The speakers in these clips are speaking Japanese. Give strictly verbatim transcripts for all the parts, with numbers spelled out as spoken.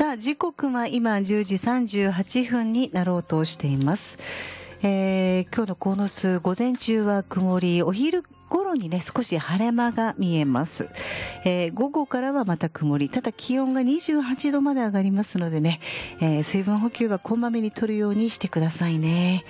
さあ時刻は今じゅうじさんじゅうはっぷんになろうとしています。えー、今日の鴻巣午前中は曇り、お昼頃にね少し晴れ間が見えます。えー、午後からはまた曇り、ただ気温がにじゅうはちどまで上がりますのでね、えー、水分補給はこまめに取るようにしてくださいね。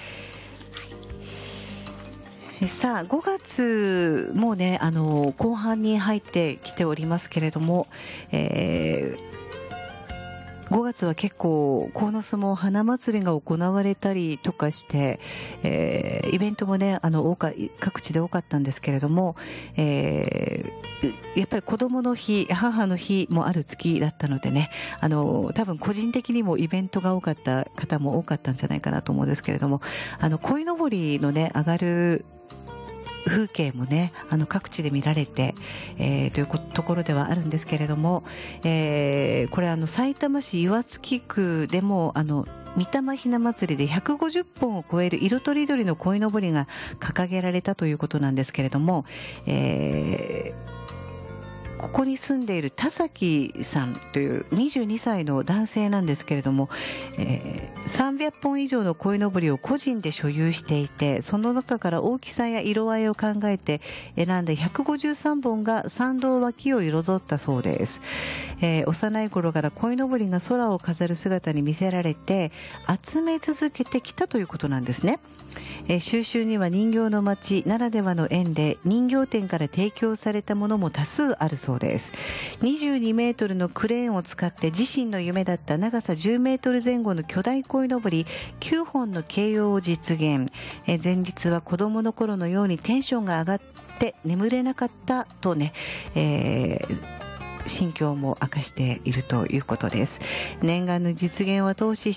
さあごがつもうねあの後半に入ってきておりますけれども、えーごがつは結構鴻巣も花祭りが行われたりとかして、えー、イベントもねあの多か各地で多かったんですけれども、えー、やっぱり子どもの日、母の日もある月だったのでね、あの多分個人的にもイベントが多かった方も多かったんじゃないかなと思うんですけれども、あの鯉のぼりのね上がる風景もねあの各地で見られて、えー、というところではあるんですけれども、えー、これあのさいたま市岩槻区でもあの御霊ひな祭りでひゃくごじゅっぽんを超える色とりどりの鯉のぼりが掲げられたということなんですけれども、えーここに住んでいる田崎さんというにじゅうにさいの男性なんですけれども、えー、さんびゃっぽん以上の鯉のぼりを個人で所有していて、その中から大きさや色合いを考えて選んだひゃくごじゅうさんぼんが参道脇を彩ったそうです。えー、幼い頃から鯉のぼりが空を飾る姿に見せられて集め続けてきたということなんですね。えー、収集には人形の町ならではの縁で人形店から提供されたものも多数あるそうです。にじゅうにメートルのクレーンを使って自身の夢だった長さじゅうメートル前後の巨大鯉のぼりきゅうほんの掲揚を実現。えー、前日は子供の頃のようにテンションが上がって眠れなかったとね、えー心境も明かしているということです。念願の実現を後押し